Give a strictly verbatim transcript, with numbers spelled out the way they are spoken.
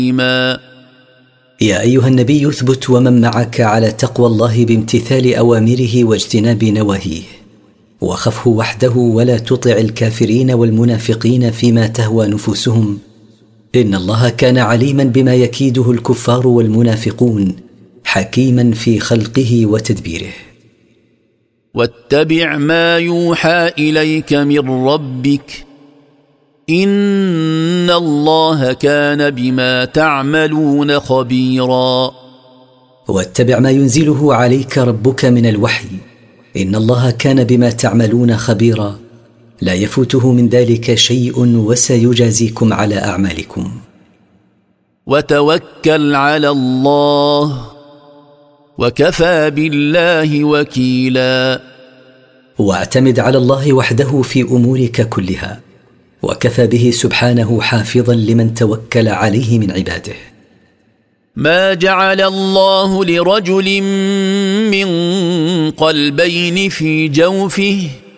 يا أيها النبي اثبت ومن معك على تقوى الله بامتثال أوامره واجتناب نواهيه، وخفه وحده ولا تطع الكافرين والمنافقين فيما تهوى نفوسهم، إن الله كان عليما بما يكيده الكفار والمنافقون، حكيما في خلقه وتدبيره. واتبع ما يوحى إليك من ربك إن الله كان بما تعملون خبيرا. واتبع ما ينزله عليك ربك من الوحي إن الله كان بما تعملون خبيرا، لا يفوته من ذلك شيء وسيجازيكم على أعمالكم. وتوكل على الله وكفى بالله وكيلا. واعتمد على الله وحده في أمورك كلها، وكفى به سبحانه حافظا لمن توكل عليه من عباده. ما جعل الله لرجل من قلبين في جوفه